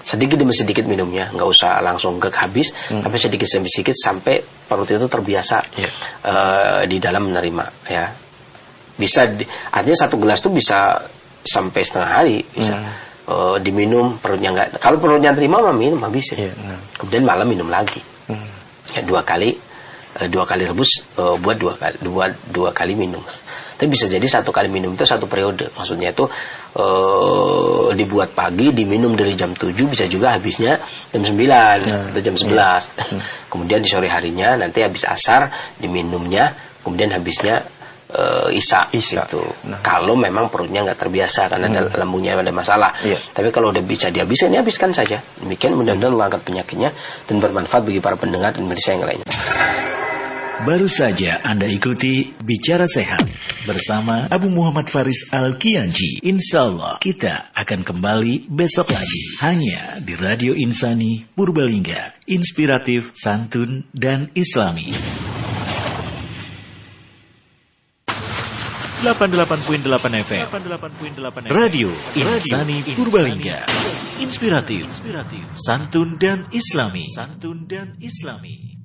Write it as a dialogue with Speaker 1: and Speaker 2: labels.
Speaker 1: sedikit demi sedikit minumnya, nggak usah langsung habis, tapi sedikit demi sedikit sampai perut itu terbiasa di dalam menerima ya. Bisa artinya satu gelas tuh bisa sampai setengah hari bisa diminum, perutnya nggak, kalau perutnya terima mah minum habis ya. Kemudian malam minum lagi ya, dua kali rebus buat dua kali minum. Tapi bisa jadi satu kali minum itu satu periode. Maksudnya itu dibuat pagi, diminum dari jam 7, bisa juga habisnya jam 9 atau jam 11. Kemudian di sore harinya nanti habis asar diminumnya, kemudian habisnya Isya. Gitu. Kalau memang perutnya nggak terbiasa karena lambungnya ada masalah. Tapi kalau udah bisa dihabiskan, ya habiskan saja. Demikian mudah-mudahan mengangkat penyakitnya dan bermanfaat bagi para pendengar dan pemirsa yang lainnya.
Speaker 2: Baru saja Anda ikuti Bicara Sehat bersama Abu Muhammad Faris Al-Kianji. Insya Allah kita akan kembali besok lagi hanya di Radio Insani Purbalingga. Inspiratif, santun, dan islami. 88.8 FM Radio Insani Purbalingga. Inspiratif, santun dan islami.